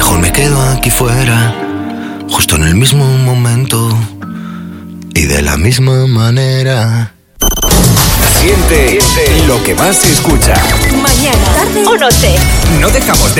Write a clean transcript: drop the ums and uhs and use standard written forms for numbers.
Mejor me quedo aquí fuera, justo en el mismo momento y de la misma manera. Siente lo que más se escucha. Mañana, tarde o noche. No dejamos de